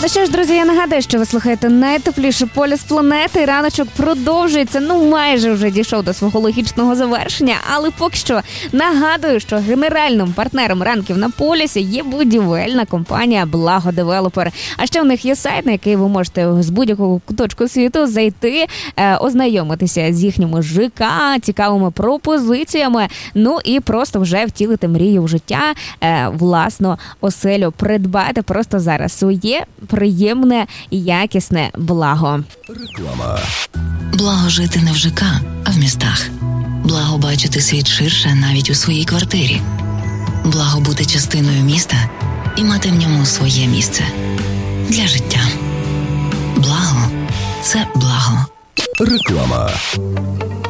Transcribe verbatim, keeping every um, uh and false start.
Ну що ж, друзі, я нагадую, що ви слухаєте найтепліший полюс планети. Раночок продовжується, ну майже вже дійшов до свого логічного завершення, але поки що нагадую, що генеральним партнером ранків на полюсі є будівельна компанія «Благодевелопер». А ще у них є сайт, на який ви можете з будь-якого куточку світу зайти, е, ознайомитися з їхніми ЖК, цікавими пропозиціями, ну і просто вже втілити мрію в життя, е, власну оселю придбати просто зараз своє приємне і якісне благо. Реклама. Благо жити не в ЖК, а в містах. Благо бачити світ ширше навіть у своїй квартирі. Благо бути частиною міста і мати в ньому своє місце. Для життя. Благо – це благо. Реклама.